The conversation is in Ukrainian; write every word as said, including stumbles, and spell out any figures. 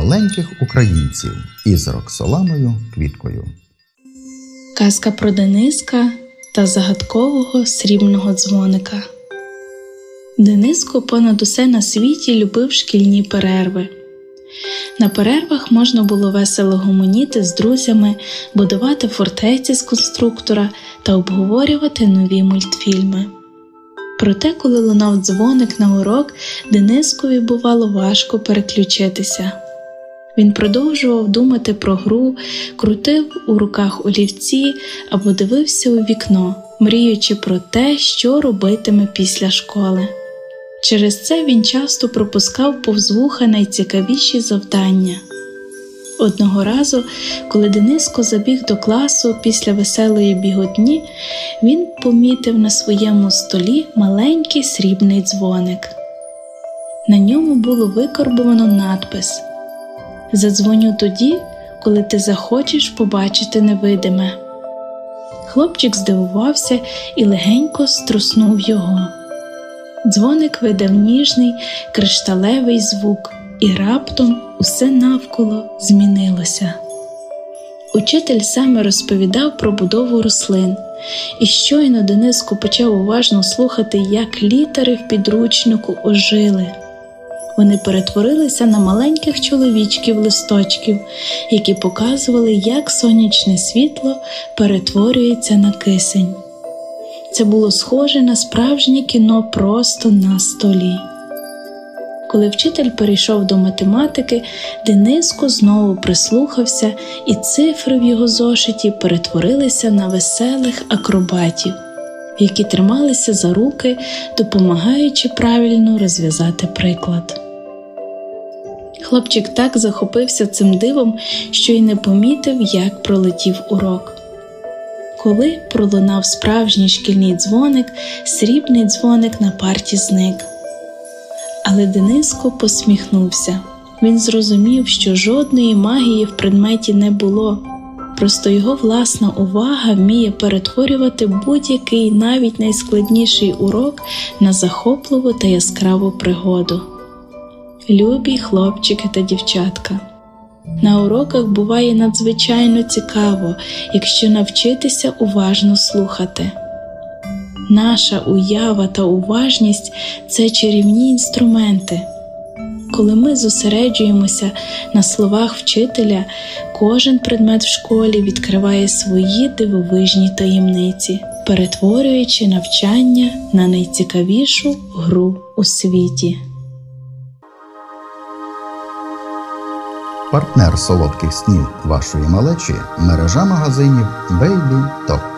маленьких українців із Роксоланою Квіткою. Казка про Дениска та загадкового срібного дзвоника. Дениско понад усе на світі любив шкільні перерви. На перервах можна було весело гомоніти з друзями, будувати фортеці з конструктора та обговорювати нові мультфільми. Проте, коли лунав дзвоник на урок, Денискові бувало важко переключитися. Він продовжував думати про гру, крутив у руках олівці або дивився у вікно, мріючи про те, що робитиме після школи. Через це він часто пропускав повз вуха найцікавіші завдання. Одного разу, коли Дениско забіг до класу після веселої біготні, він помітив на своєму столі маленький срібний дзвоник. На ньому було викарбовано надпис: «Задзвоню тоді, коли ти захочеш побачити невидиме». Хлопчик здивувався і легенько струснув його. Дзвоник видав ніжний, кришталевий звук, і раптом усе навколо змінилося. Учитель саме розповідав про будову рослин, і щойно Дениско почав уважно слухати, як літери в підручнику ожили. Вони перетворилися на маленьких чоловічків-листочків, які показували, як сонячне світло перетворюється на кисень. Це було схоже на справжнє кіно просто на столі. Коли вчитель перейшов до математики, Дениско знову прислухався, і цифри в його зошиті перетворилися на веселих акробатів, які трималися за руки, допомагаючи правильно розв'язати приклад. Хлопчик так захопився цим дивом, що й не помітив, як пролетів урок. Коли пролунав справжній шкільний дзвоник, срібний дзвоник на парті зник. Але Дениско посміхнувся. Він зрозумів, що жодної магії в предметі не було. Просто його власна увага вміє перетворювати будь-який, навіть найскладніший урок на захопливу та яскраву пригоду. Любі хлопчики та дівчатка, на уроках буває надзвичайно цікаво, якщо навчитися уважно слухати. Наша уява та уважність – це чарівні інструменти. Коли ми зосереджуємося на словах вчителя, кожен предмет в школі відкриває свої дивовижні таємниці, перетворюючи навчання на найцікавішу гру у світі. Партнер солодких снів вашої малечі – мережа магазинів Бейбі Топ.